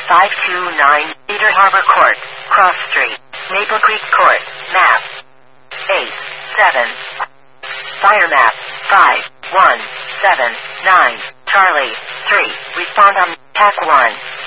529, Cedar Harbor Court, Cross Street, Maple Creek Court, map 87. Fire map 5179, Charlie 3, respond on TAC 1.